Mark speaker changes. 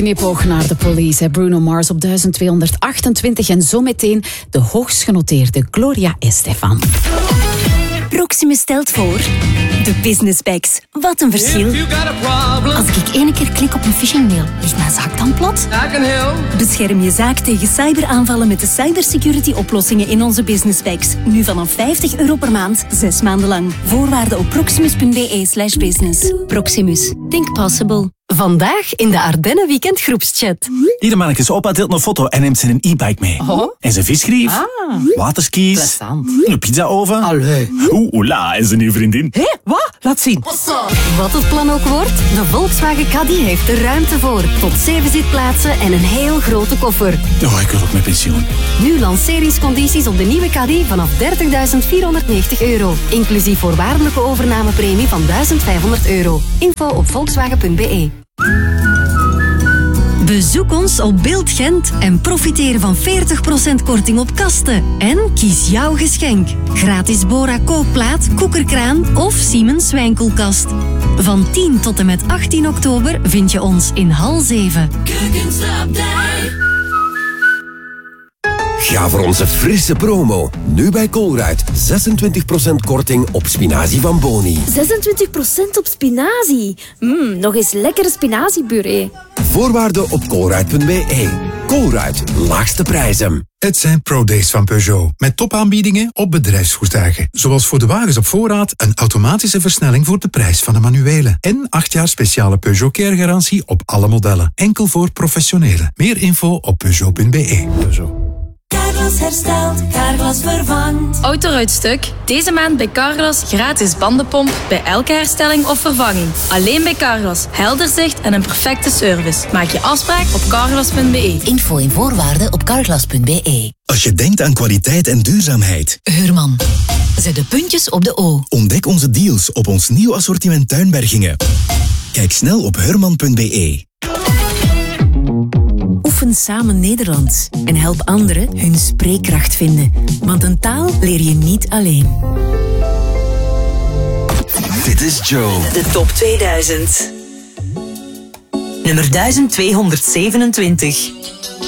Speaker 1: Knipoog naar de police. Bruno Mars op 1228 en zometeen de hoogst genoteerde Gloria Estefan.
Speaker 2: Proximus stelt voor de Business Bags. Wat een verschil. Als ik ene keer klik op een phishingmail, ligt mijn zaak dan plat? Bescherm je zaak tegen cyberaanvallen met de cybersecurity oplossingen in onze Business Bags. Nu vanaf €50 per maand, 6 maanden lang. Voorwaarden op proximus.be/business. Proximus. Think possible. Vandaag in de Ardennen Weekend groepschat.
Speaker 3: Ieder mannetje opa deelt een foto en neemt zijn e-bike mee.
Speaker 1: Oh.
Speaker 3: En zijn visgrief, waterskis,
Speaker 1: Plezant.
Speaker 3: een pizzaoven.
Speaker 4: Allee.
Speaker 3: Oela, en zijn nieuwe vriendin.
Speaker 4: Hé, wat? Laat zien.
Speaker 2: Wat het plan ook wordt, de Volkswagen Caddy heeft er ruimte voor. Tot 7 zitplaatsen en een heel grote koffer.
Speaker 3: Oh, ik wil ook met pensioen.
Speaker 2: Nu lanceringscondities op de nieuwe Caddy vanaf €30.490. Inclusief voorwaardelijke overnamepremie van €1.500. Info op volkswagen.be. Bezoek ons op Beeld Gent en profiteer van 40% korting op kasten. En kies jouw geschenk. Gratis Bora kookplaat, koekerkraan of Siemens wijnkoelkast. Van 10 tot en met 18 oktober vind je ons in hal 7.
Speaker 5: Ga voor onze frisse promo. Nu bij Colruyt 26% korting op spinazie van Boni.
Speaker 6: 26% op spinazie. Nog eens lekkere spinaziepuree.
Speaker 5: Voorwaarden op colruyt.be. Colruyt, laagste prijzen.
Speaker 7: Het zijn ProDays van Peugeot, met topaanbiedingen op bedrijfsvoertuigen. Zoals voor de wagens op voorraad een automatische versnelling voor de prijs van de manuele. En 8 jaar speciale Peugeot Care garantie op alle modellen. Enkel voor professionelen. Meer info op Peugeot.be.
Speaker 8: Carglass herstelt, Carglass vervangt.
Speaker 9: Autoruitstuk. Deze maand bij Carglass gratis bandenpomp bij elke herstelling of vervanging. Alleen bij Carglass. Helder zicht en een perfecte service. Maak je afspraak op carglass.be.
Speaker 2: Info en voorwaarden op carglass.be.
Speaker 10: Als je denkt aan kwaliteit en duurzaamheid.
Speaker 2: Heurman. Zet de puntjes op de O.
Speaker 10: Ontdek onze deals op ons nieuw assortiment tuinbergingen. Kijk snel op heurman.be.
Speaker 2: Oefen samen Nederlands en help anderen hun spreekkracht vinden. Want een taal leer je niet alleen.
Speaker 10: Dit is Joe.
Speaker 11: De top 2000. Nummer 1227.